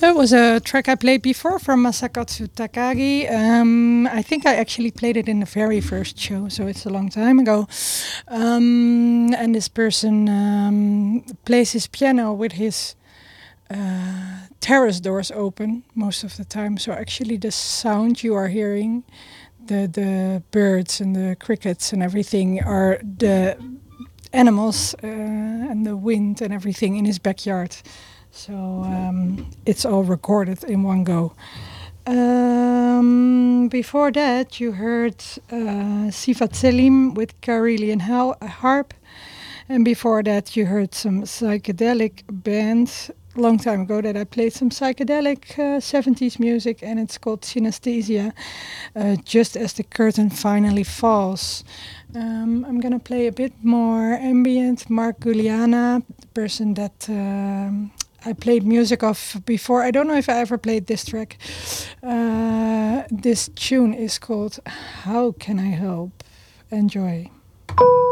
That was a track I played before from Masakatsu Takagi. I think I actually played it in the very first show, so it's a long time ago. And this person plays his piano with his terrace doors open most of the time. So actually the sound you are hearing, the birds and the crickets and everything, are the animals and the wind and everything in his backyard. So it's all recorded in one go. Before that, you heard Sifat Selim with Karelian harp. And before that, you heard some psychedelic bands. Long time ago that I played some psychedelic 70s music, and it's called Synesthesia, just as the curtain finally falls. I'm going to play a bit more ambient. Mark Guliana, the person that I played music of before. I don't know if I ever played this track. This tune is called How Can I Help? Enjoy.